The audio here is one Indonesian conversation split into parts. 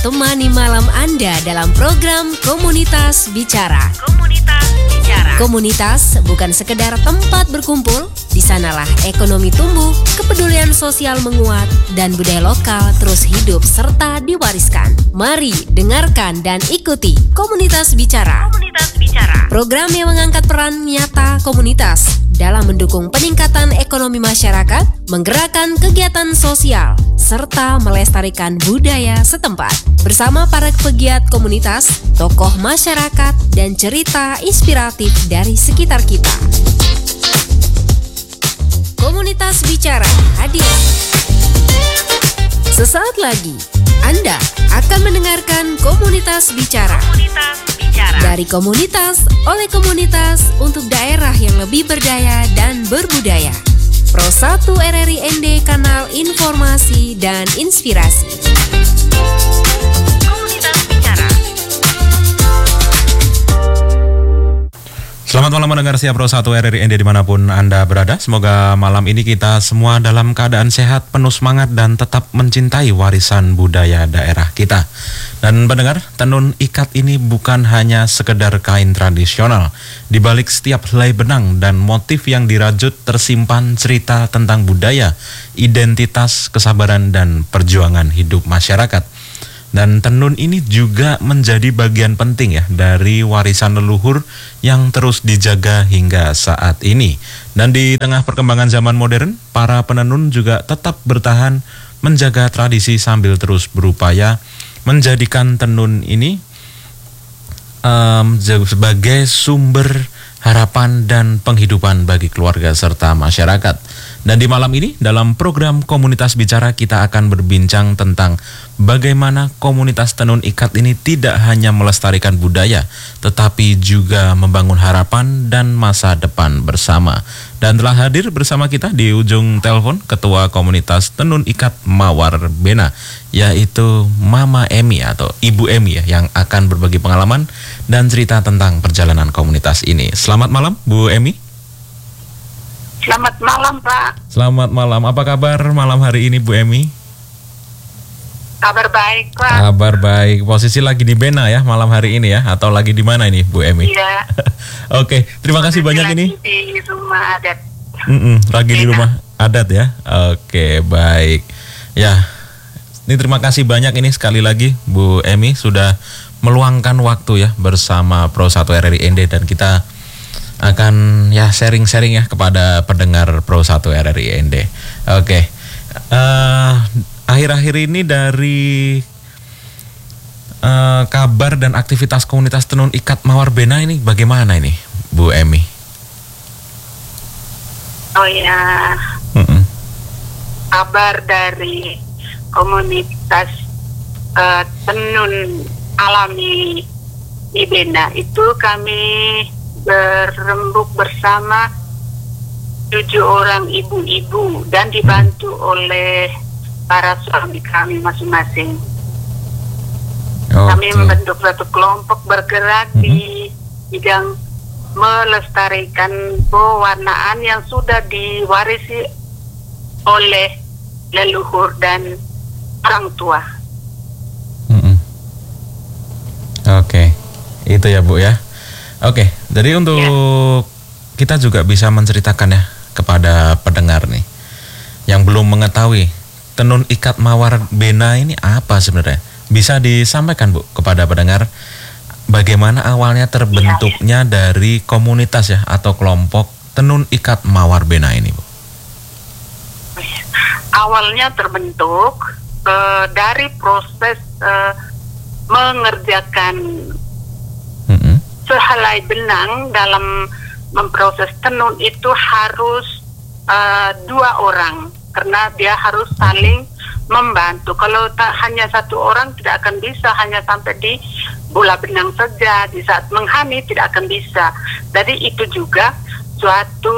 temani malam Anda dalam program Komunitas Bicara. Komunitas Bicara. Komunitas bukan sekedar tempat berkumpul, di sanalah ekonomi tumbuh, kepedulian sosial menguat, dan budaya lokal terus hidup serta diwariskan. Mari dengarkan dan ikuti Komunitas Bicara. Komunitas Bicara. Program yang mengangkat peran nyata komunitas dalam mendukung peningkatan ekonomi masyarakat, menggerakkan kegiatan sosial, serta melestarikan budaya setempat. Bersama para pegiat komunitas, tokoh masyarakat, dan cerita inspiratif dari sekitar kita. Komunitas Bicara hadir. Sesaat lagi, Anda akan mendengarkan Komunitas Bicara. Komunitas Bicara. Dari komunitas, oleh komunitas, untuk daerah yang lebih berdaya dan berbudaya. Pro 1 RRI ND, kanal informasi dan inspirasi. Komunitas Bicara. Selamat malam mendengar siap Pro 1 RRI ND dimanapun Anda berada. Semoga malam ini kita semua dalam keadaan sehat, penuh semangat, dan tetap mencintai warisan budaya daerah kita. Dan pendengar, tenun ikat ini bukan hanya sekedar kain tradisional. Di balik setiap helai benang dan motif yang dirajut tersimpan cerita tentang budaya, identitas, kesabaran, dan perjuangan hidup masyarakat. Dan tenun ini juga menjadi bagian penting ya dari warisan leluhur yang terus dijaga hingga saat ini. Dan di tengah perkembangan zaman modern, para penenun juga tetap bertahan menjaga tradisi sambil terus berupaya menjadikan tenun ini sebagai sumber harapan dan penghidupan bagi keluarga serta masyarakat. Dan di malam ini dalam program Komunitas Bicara kita akan berbincang tentang bagaimana komunitas tenun ikat ini tidak hanya melestarikan budaya, tetapi juga membangun harapan dan masa depan bersama. Dan telah hadir bersama kita di ujung telepon Ketua Komunitas Tenun Ikat Mawar Bena, yaitu Mama Emi atau Ibu Emi ya, yang akan berbagi pengalaman dan cerita tentang perjalanan komunitas ini. Selamat malam Bu Emi. Selamat malam, Pak. Selamat malam. Apa kabar malam hari ini, Bu Emi? Kabar baik, Pak. Kabar baik. Posisi lagi di Bena ya malam hari ini ya, atau lagi di mana ini, Bu Emi? Iya. Oke, terima kasih banyak ini. Di rumah adat. Lagi di rumah adat ya. Oke, baik. Ya, ini terima kasih banyak ini sekali lagi, Bu Emi sudah meluangkan waktu ya bersama Pro 1 RRI ND, dan kita akan ya sharing-sharing ya kepada pendengar Pro 1 RRI ND. Oke. Akhir-akhir ini dari kabar dan aktivitas komunitas tenun ikat Mawar Bena ini bagaimana ini, Bu Emi? Oh ya. Kabar dari komunitas tenun alami di Bena itu kami berembuk bersama 7 orang ibu-ibu dan dibantu oleh para suami kami masing-masing. Kami membentuk suatu kelompok bergerak di bidang melestarikan pewarnaan yang sudah diwarisi oleh leluhur dan orang tua. Oke, itu ya Bu ya. Oke, jadi untuk kita juga bisa menceritakan ya kepada pendengar nih yang belum mengetahui tenun ikat Mawar Bena ini apa sebenarnya. Bisa disampaikan Bu kepada pendengar bagaimana awalnya terbentuknya dari komunitas ya atau kelompok tenun ikat Mawar Bena ini, Bu? Awalnya terbentuk dari proses mengerjakan sehelai benang. Dalam memproses tenun itu harus 2 orang karena dia harus saling membantu. Kalau hanya 1 orang tidak akan bisa, hanya sampai di bola benang saja. Di saat menghani tidak akan bisa. Jadi itu juga suatu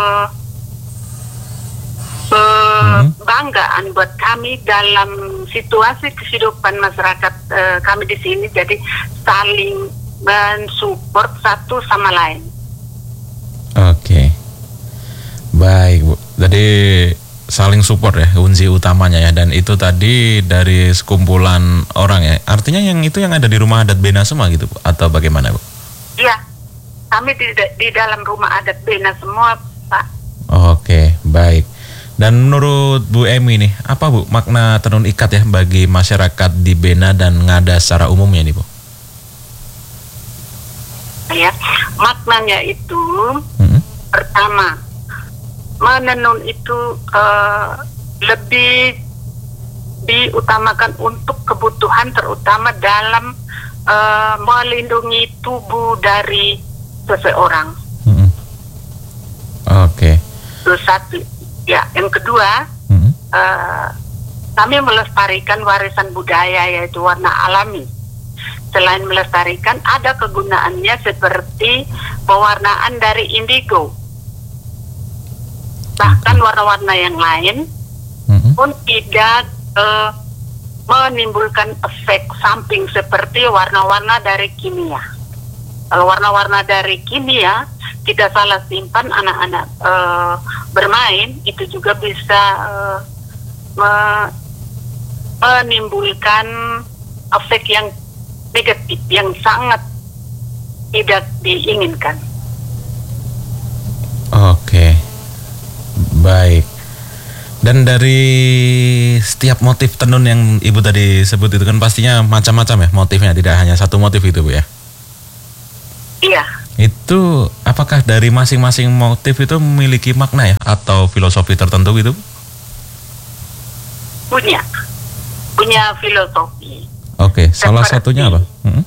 kebanggaan buat kami dalam situasi kehidupan masyarakat kami di sini. Jadi saling mensupport satu sama lain. Oke. Baik, Bu. Jadi saling support ya kunci utamanya ya, dan itu tadi dari sekumpulan orang ya Artinya yang itu yang ada di rumah adat Bena semua gitu, Bu? Atau bagaimana, Bu? Iya, kami di dalam rumah adat Bena semua, Pak. Oke, baik. Dan menurut Bu Emi nih, apa Bu makna tenun ikat ya bagi masyarakat di Bena dan Ngada secara umumnya nih, Bu? Ya, maknanya itu pertama, menenun itu lebih diutamakan untuk kebutuhan terutama dalam melindungi tubuh dari seseorang. Oke. Itu satu. Ya, yang kedua, kami melestarikan warisan budaya yaitu warna alami. Selain melestarikan, ada kegunaannya seperti pewarnaan dari indigo. Bahkan warna-warna yang lain pun tidak menimbulkan efek samping seperti warna-warna dari kimia. Kalau warna-warna dari kimia kita salah simpan, anak-anak bermain, itu juga bisa menimbulkan efek yang negatif, yang sangat tidak diinginkan. Oke, baik. Dan dari setiap motif tenun yang Ibu tadi sebut itu kan pastinya macam-macam ya motifnya, tidak hanya satu motif itu, Bu ya? Iya. Itu apakah dari masing-masing motif itu memiliki makna ya atau filosofi tertentu gitu? Punya filosofi. Oke, salah satunya apa?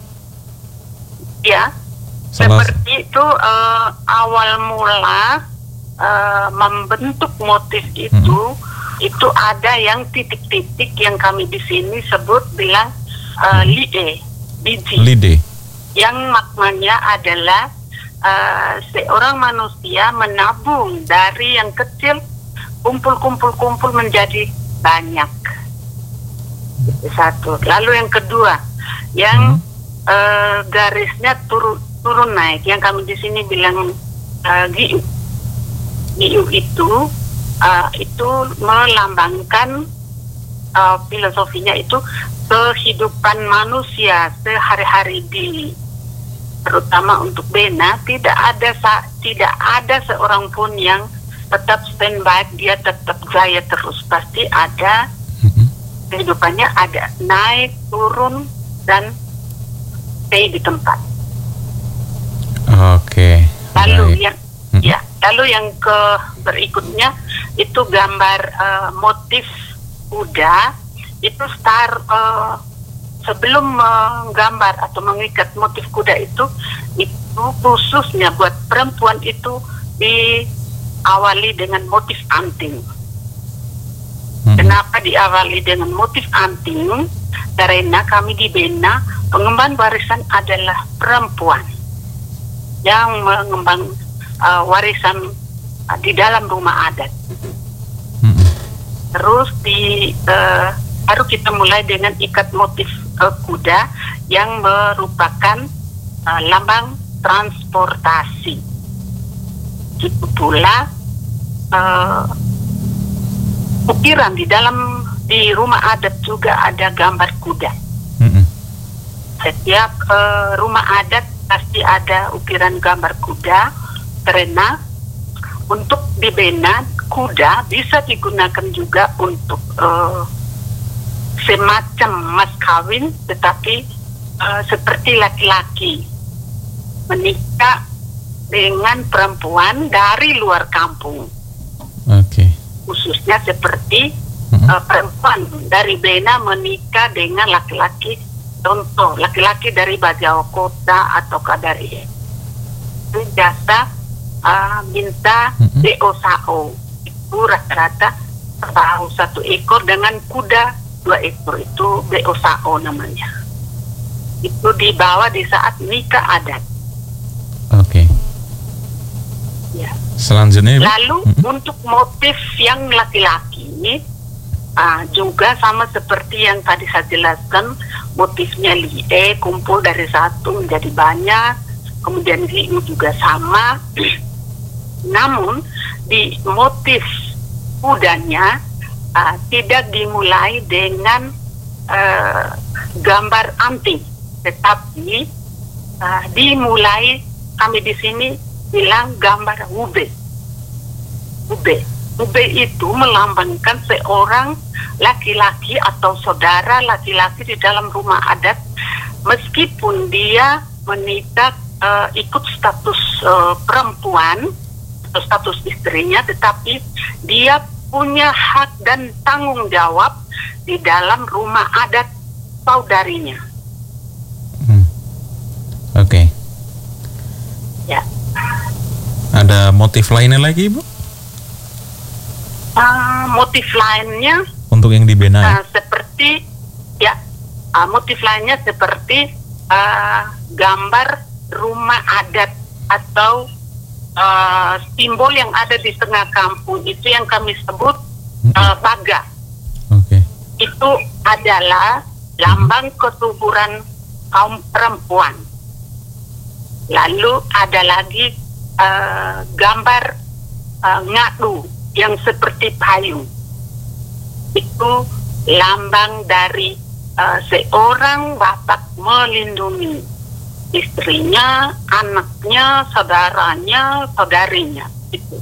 Ya, seperti itu awal mula membentuk motif itu ada yang titik-titik yang kami di sini sebut bilang biji. Lide. Yang maknanya adalah seorang manusia menabung dari yang kecil kumpul menjadi banyak. Itu satu. Lalu yang kedua, yang garisnya turun naik, yang kami di sini bilang giu. Giu itu melambangkan filosofinya itu kehidupan manusia sehari-hari terutama untuk Bena, tidak ada seorang pun yang tetap standby, dia tetap jaya terus, pasti ada kehidupannya, ada naik turun dan stay di tempat. Oke. Lalu yang berikutnya itu gambar motif kuda. Itu sebelum menggambar atau mengikat motif kuda itu khususnya buat perempuan itu diawali dengan motif anting. Kenapa diawali dengan motif anting? Karena kami di Bena, pengemban warisan adalah perempuan yang mengemban warisan di dalam rumah adat. Terus baru kita mulai dengan ikat motif kuda yang merupakan lambang transportasi. Itu pula ukiran di rumah adat juga ada gambar kuda. Setiap rumah adat pasti ada ukiran gambar kuda, karena untuk di Bena kuda bisa digunakan juga untuk semacam mas kawin, tetapi seperti laki-laki menikah dengan perempuan dari luar kampung. Oke. Khususnya seperti perempuan dari Bena menikah dengan laki-laki, contoh laki-laki dari Bajau Kota atau dari jasa minta DOSAO. Itu rata-rata perahu 1 ekor dengan kuda 2 ekor, itu DOSAO namanya. Itu dibawa di saat nikah adat. Oke. Ya. Selanjutnya, Ibu? Lalu untuk motif yang laki-laki juga sama seperti yang tadi saya jelaskan, motifnya lie, kumpul dari satu menjadi banyak, kemudian giu juga sama. Namun di motif kudanya tidak dimulai dengan gambar anting, tetapi dimulai kami di sini bilang gambar ube. Ube itu melambangkan seorang laki-laki atau saudara laki-laki di dalam rumah adat, meskipun dia menikah ikut status perempuan atau status istrinya, tetapi dia punya hak dan tanggung jawab di dalam rumah adat saudarinya. Oke. Ya. Ada motif lainnya lagi, Ibu? Motif lainnya Untuk yang di Bena ya? seperti motif lainnya seperti gambar rumah adat atau simbol yang ada di tengah kampung, itu yang kami sebut baga. Oke. Itu adalah lambang kesuburan kaum perempuan. Lalu ada lagi gambar ngadu yang seperti payung. Itu lambang dari seorang bapak melindungi istrinya, anaknya, saudaranya, saudarinya. Itu.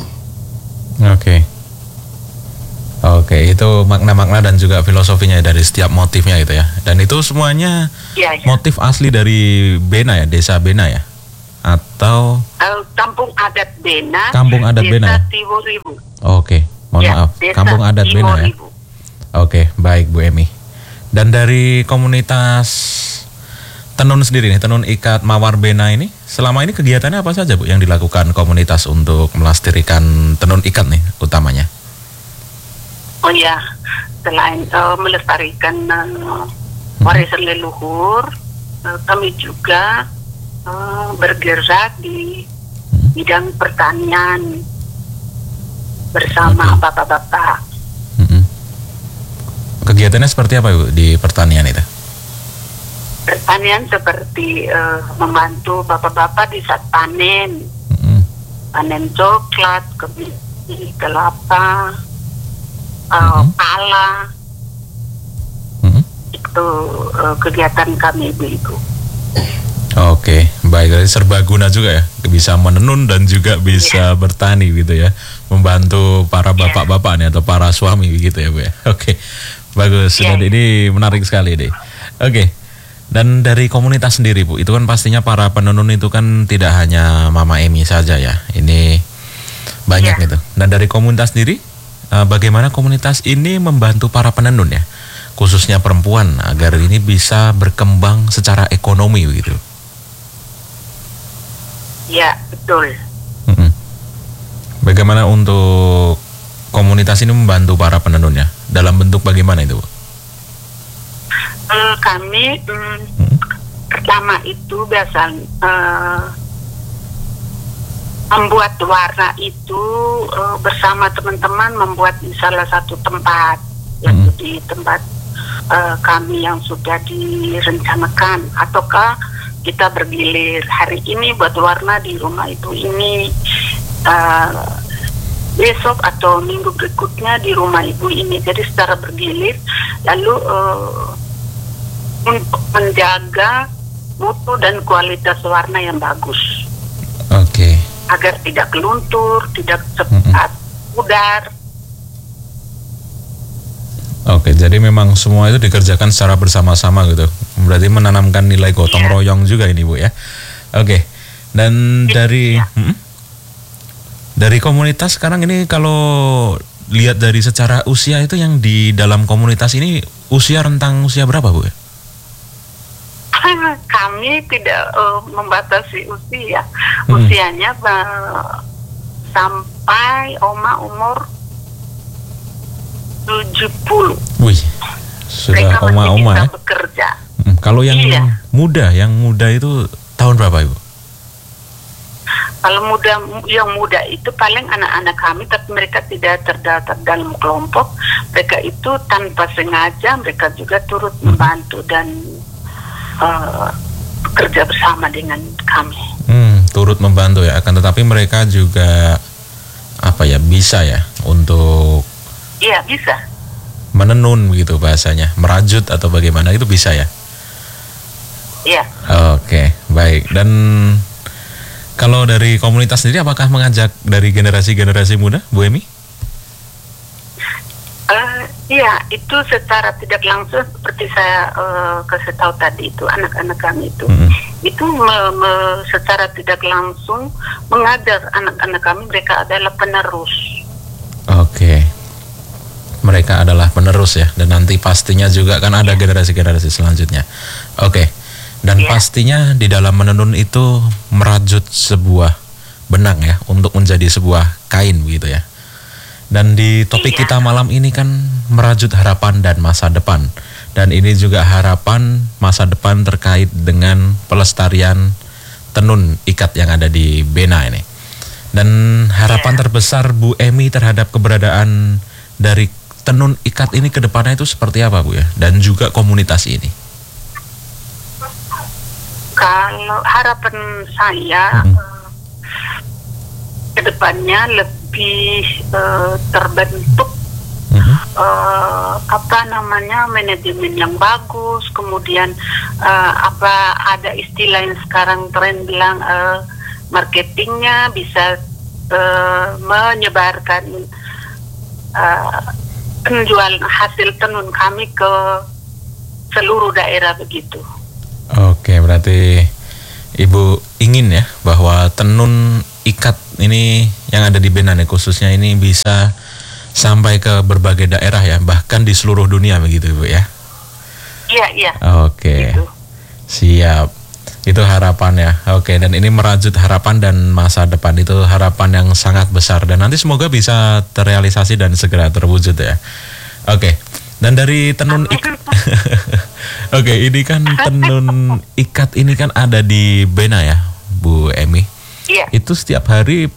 Oke, itu makna-makna dan juga filosofinya dari setiap motifnya itu ya. Dan itu semuanya motif asli dari Bena ya, desa Bena ya? Atau Kampung Adat Bena. Kampung Adat Bena ya? Timuribu. Oke, mohon maaf. Kampung Adat Bena ya? Oke, baik Bu Emi. Dan dari komunitas Tenun sendiri nih, Tenun Ikat Mawar Bena ini, selama ini kegiatannya apa saja Bu yang dilakukan komunitas untuk melestarikan tenun ikat nih utamanya? Oh ya, selain melestarikan warisan leluhur, kami juga bergerak di bidang pertanian bersama bapak-bapak. Kegiatannya seperti apa Bu di pertanian itu? Pertanian seperti membantu bapak-bapak di saat panen, panen coklat, kedelai, kelapa, pala. Itu kegiatan kami ibu-ibu. Oke, baik, jadi serbaguna juga ya, bisa menenun dan juga bisa bertani gitu ya, membantu para bapak-bapak nih atau para suami gitu ya Bu ya. Oke, bagus, dan ini menarik sekali deh. Oke, dan dari komunitas sendiri Bu, itu kan pastinya para penenun itu kan tidak hanya Mama Emi saja ya, ini banyak gitu. Dan dari komunitas sendiri, bagaimana komunitas ini membantu para penenun ya, khususnya perempuan agar ini bisa berkembang secara ekonomi gitu? Ya, betul. Bagaimana untuk komunitas ini membantu para penenunnya? Dalam bentuk bagaimana itu Bu? Kami pertama itu biasa membuat warna itu bersama teman-teman, membuat di salah satu tempat, yaitu di tempat kami yang sudah direncanakan, ataukah kita bergilir hari ini buat warna di rumah ibu ini, besok atau minggu berikutnya di rumah ibu ini. Jadi secara bergilir, lalu untuk menjaga mutu dan kualitas warna yang bagus. Oke. Agar tidak keluntur, tidak cepat pudar. Oke, jadi memang semua itu dikerjakan secara bersama-sama gitu. Berarti menanamkan nilai gotong royong juga ini Bu ya. Oke. Dan dari dari komunitas sekarang ini, kalau lihat dari secara usia itu yang di dalam komunitas ini rentang usia berapa Bu? Kami tidak membatasi usia. Usianya sampai umur 70. Wih, sudah oma-oma ya. Bekerja. Kalau yang muda itu tahun berapa Ibu? Kalau yang muda itu paling anak-anak kami, tapi mereka tidak terdaftar dalam kelompok. Mereka itu tanpa sengaja mereka juga turut membantu dan bekerja bersama dengan kami. Turut membantu ya, akan tetapi mereka juga bisa ya untuk bisa menenun gitu bahasanya, merajut atau bagaimana itu bisa ya? Iya. Oke, baik. Dan kalau dari komunitas sendiri apakah mengajak dari generasi-generasi muda, Bu Emi? Iya, itu secara tidak langsung seperti saya kasih tahu tadi itu anak-anak kami itu secara tidak langsung mengajar anak-anak kami, mereka adalah penerus. Oke. Mereka adalah penerus ya, dan nanti pastinya juga kan ada generasi-generasi selanjutnya. Oke. Dan pastinya di dalam menenun itu merajut sebuah benang ya untuk menjadi sebuah kain begitu ya. Dan di topik kita malam ini kan merajut harapan dan masa depan. Dan ini juga harapan masa depan terkait dengan pelestarian tenun ikat yang ada di Bena ini. Dan harapan terbesar Bu Emi terhadap keberadaan dari tenun ikat ini ke depannya itu seperti apa Bu ya? Dan juga komunitas ini. Kalau harapan saya ke depannya lebih terbentuk manajemen yang bagus, kemudian ada istilah yang sekarang tren bilang marketingnya bisa menyebarkan penjualan hasil tenun kami ke seluruh daerah begitu. Oke, berarti Ibu ingin ya bahwa tenun ikat ini yang ada di Bena khususnya ini bisa sampai ke berbagai daerah ya, bahkan di seluruh dunia begitu Ibu ya? Iya. Oke, gitu. Siap. Itu harapannya. Oke, dan ini merajut harapan dan masa depan, itu harapan yang sangat besar dan nanti semoga bisa terrealisasi dan segera terwujud ya. Oke. Dan dari tenun ikat, oke, ini kan tenun ikat ini kan ada di Bena ya, Bu Emi. Iya. Itu setiap hari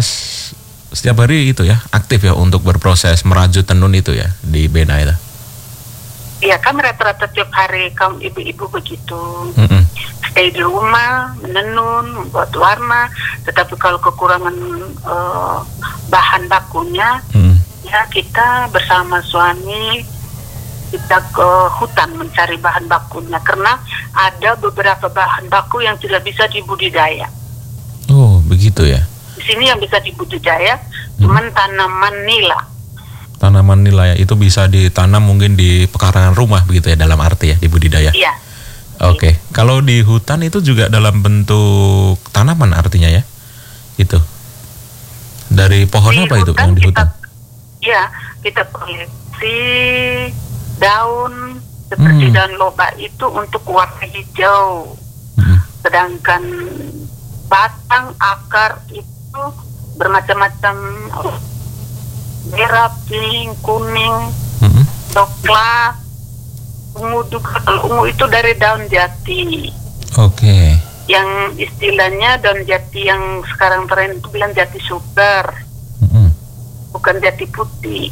itu ya, aktif ya untuk berproses merajut tenun itu ya di Bena itu. Iya, kami rata-rata tiap hari kaum ibu-ibu begitu. Stay di rumah, menenun, membuat warna. Tetapi kalau kekurangan bahan bakunya, ya kita bersama suami kita ke hutan mencari bahan bakunya karena ada beberapa bahan baku yang tidak bisa dibudidaya. Oh, begitu ya. Di sini yang bisa dibudidaya cuman tanaman nila. Tanaman nila ya, itu bisa ditanam mungkin di pekarangan rumah begitu ya, dalam arti ya dibudidaya. Iya. Oke. Kalau di hutan itu juga dalam bentuk tanaman artinya ya? Itu. Dari pohon Di apa itu hutan yang di hutan? Iya, kita koleksi daun seperti daun lobak itu untuk warna hijau. Sedangkan batang akar itu bermacam-macam, merah, pink, kuning, coklat, ungu juga. Kalau ungu itu dari daun jati. Oke. Yang istilahnya daun jati yang sekarang tren itu bilang jati super, bukan jati putih.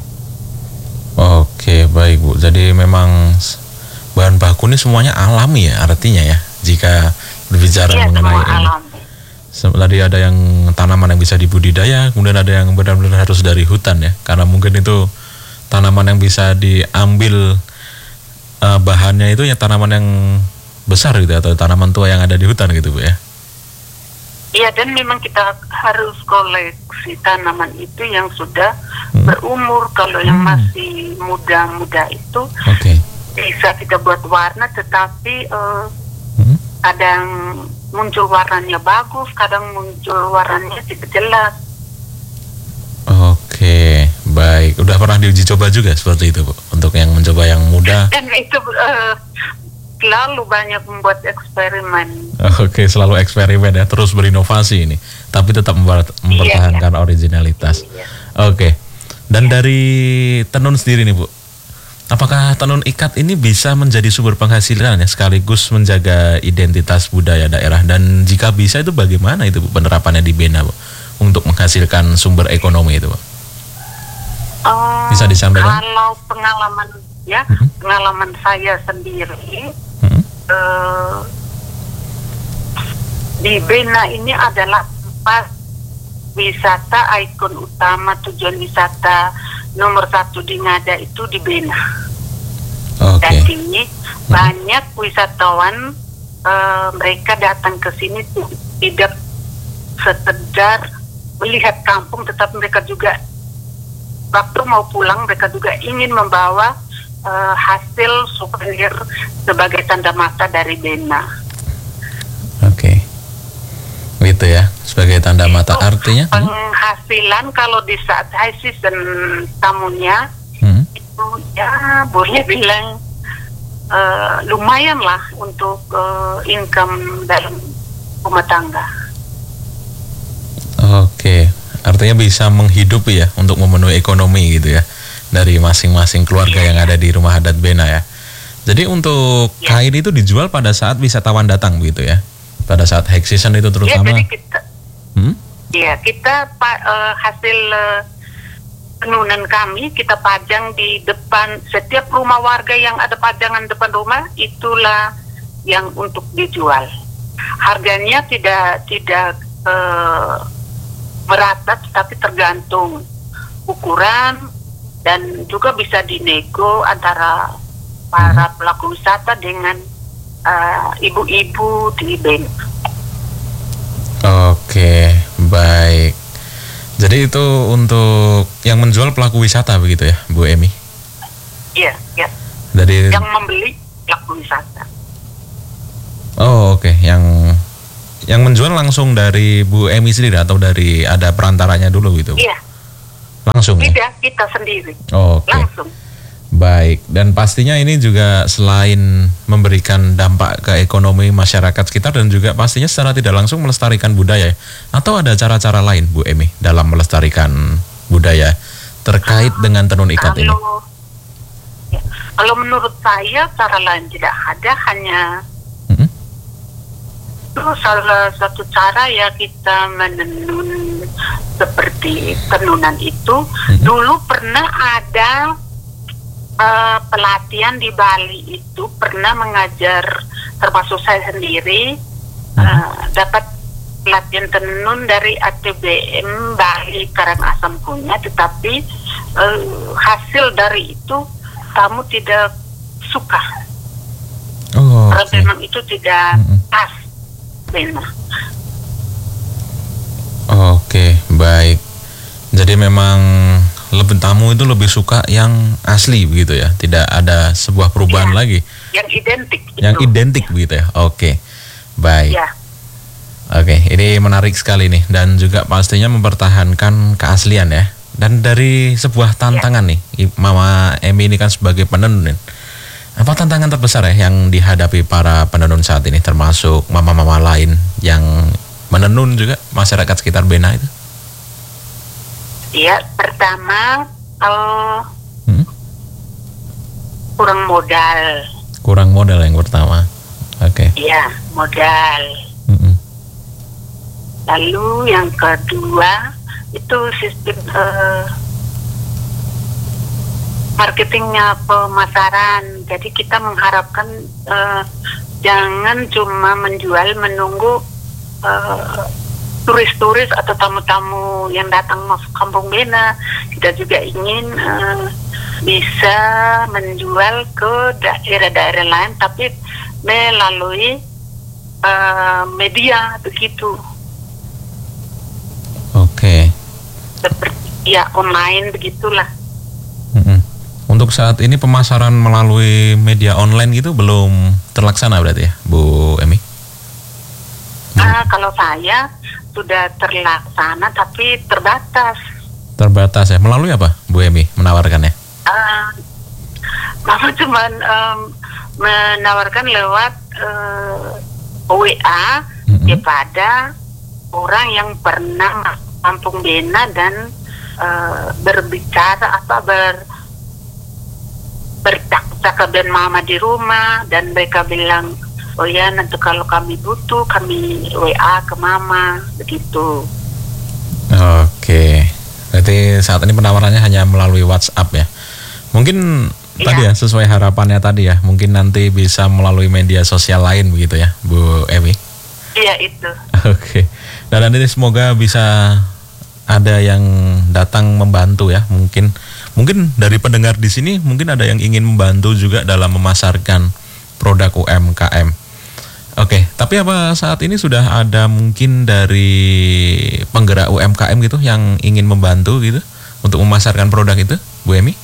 Oke, baik Bu. Jadi memang bahan baku ini semuanya alami ya artinya ya. Jika berbicara mengenai ini. Tadi ada yang tanaman yang bisa dibudidaya, kemudian ada yang benar-benar harus dari hutan ya. Karena mungkin itu tanaman yang bisa diambil bahannya itu ya tanaman yang besar gitu atau tanaman tua yang ada di hutan gitu Bu ya. Iya, dan memang kita harus koleksi tanaman itu yang sudah berumur. Kalau yang masih muda-muda itu bisa kita buat warna, tetapi kadang muncul warnanya bagus, kadang muncul warnanya tidak jelas. Oke, baik. Udah pernah diuji coba juga seperti itu Bu, untuk yang mencoba yang muda? Dan itu selalu banyak membuat eksperimen. Oke, selalu eksperimen ya, terus berinovasi ini, tapi tetap mempertahankan originalitas. Oke, dan dari tenun sendiri nih Bu, apakah tenun ikat ini bisa menjadi sumber penghasilan ya, sekaligus menjaga identitas budaya daerah, dan jika bisa itu bagaimana itu Bu penerapannya di Bena Bu, untuk menghasilkan sumber ekonomi itu Bu? Bisa disampaikan? Kalau pengalaman ya, pengalaman saya sendiri, di Bena ini adalah tempat wisata, ikon utama tujuan wisata nomor 1 di Ngada itu di Bena. Oke. Jadi banyak wisatawan mereka datang ke sini tidak sekedar melihat kampung, tetapi mereka juga waktu mau pulang mereka juga ingin membawa hasil souvenir sebagai tanda mata dari Bena. Oke. Gitu ya, sebagai tanda mata. Artinya penghasilan kalau di saat high season tamunya itu ya boleh bilang lumayan lah untuk income dalam rumah tangga. Oke, artinya bisa menghidupi ya untuk memenuhi ekonomi gitu ya dari masing-masing keluarga yang ada di rumah adat Bena ya. Jadi untuk kain itu dijual pada saat wisatawan datang begitu ya, pada saat high season itu terutama. Jadi kita hasil tenunan kami kita pajang di depan setiap rumah warga yang ada pajangan depan rumah, itulah yang untuk dijual. Harganya tidak merata, tetapi tergantung ukuran dan juga bisa dinego antara para pelaku wisata dengan ibu-ibu di Bena. Oke, baik. Jadi itu untuk yang menjual pelaku wisata begitu ya, Bu Emi? Iya. Dari yang membeli pelaku wisata. Oh, oke. Yang menjual langsung dari Bu Emi sendiri atau dari ada perantaranya dulu gitu? Iya. Langsung ya? Tidak, kita sendiri. Oke. Langsung. Baik, dan pastinya ini juga selain memberikan dampak ke ekonomi masyarakat sekitar dan juga pastinya secara tidak langsung melestarikan budaya. Atau ada cara-cara lain Bu Emi dalam melestarikan budaya terkait dengan tenun ikat ini? Kalau menurut saya cara lain tidak ada, hanya itu salah satu cara ya kita menenun seperti tenunan itu. Dulu pernah ada pelatihan di Bali itu pernah mengajar, termasuk saya sendiri dapat pelatihan tenun dari ATBM Bali Karangasem punya, tetapi hasil dari itu tamu tidak suka. Karena memang itu tidak pas benar. Oke, baik. Jadi memang tamu itu lebih suka yang asli begitu ya, tidak ada sebuah perubahan lagi. Yang identik. Yang identik begitu ya. Oke, baik. Ya. Oke, ini menarik sekali nih dan juga pastinya mempertahankan keaslian ya. Dan dari sebuah tantangan nih, Mama Emi ini kan sebagai penenun. Apa tantangan terbesar ya yang dihadapi para penenun saat ini, termasuk mama-mama lain yang menenun juga masyarakat sekitar Bena itu? Ya, pertama kurang modal. Kurang modal yang pertama. Oke. Iya, modal. Lalu yang kedua itu sistem marketingnya, pemasaran. Jadi kita mengharapkan jangan cuma menjual menunggu turis-turis atau tamu-tamu yang datang masuk kampung Bena. Kita juga ingin bisa menjual ke daerah-daerah lain, tapi melalui media begitu. Oke. Seperti ya online begitulah. Untuk saat ini pemasaran melalui media online gitu belum terlaksana berarti ya, Bu Emi? Kalau saya sudah terlaksana tapi terbatas. Terbatas ya. Melalui apa Bu Emi menawarkannya? Mama cuma menawarkan lewat WA kepada orang yang pernah masuk kampung Bena dan berbicara bercakap dengan mama di rumah, dan mereka bilang, oh ya nanti kalau kami butuh kami WA ke mama begitu. Oke, berarti saat ini penawarannya hanya melalui WhatsApp ya. Mungkin tadi ya sesuai harapannya tadi ya, mungkin nanti bisa melalui media sosial lain begitu ya, Bu Emi. Iya itu. Oke, dan nanti semoga bisa ada yang datang membantu ya, mungkin Mungkin dari pendengar di sini mungkin ada yang ingin membantu juga dalam memasarkan produk UMKM. Oke, tapi apa saat ini sudah ada mungkin dari penggerak UMKM gitu yang ingin membantu gitu untuk memasarkan produk itu, Bu Emi?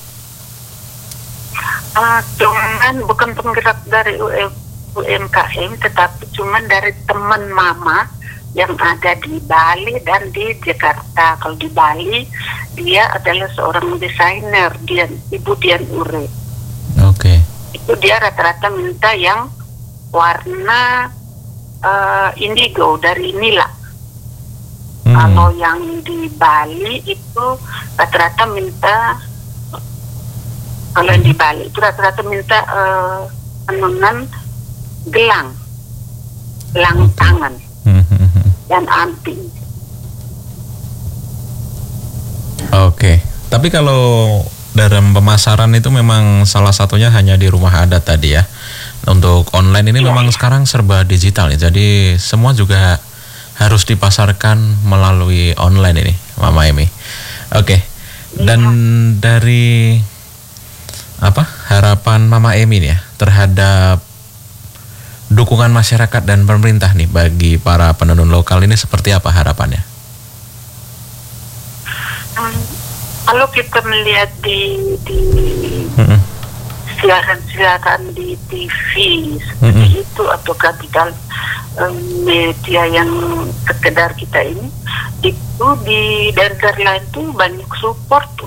Cuman bukan penggerak dari UMKM, tetapi cuman dari teman mama yang ada di Bali dan di Jakarta. Kalau di Bali, dia adalah seorang desainer, Ibu Dian Ure. Oke. Itu dia rata-rata minta yang warna indigo dari Nila. Kalau yang di Bali itu rata-rata minta, kalau yang di Bali itu rata-rata minta tenungan gelang tangan dan anting. Oke. Tapi kalau dalam pemasaran itu memang salah satunya hanya di rumah adat tadi ya. Untuk online ini memang sekarang serba digital ya. Jadi semua juga harus dipasarkan melalui online ini, Mama Emi. Oke. Dan dari harapan Mama Emi nih ya terhadap dukungan masyarakat dan pemerintah nih bagi para penenun lokal ini seperti apa harapannya? Kalau kita melihat di siaran-siaran di TV seperti itu atau kapital media yang sekedar kita ini, itu di daerah lain itu banyak support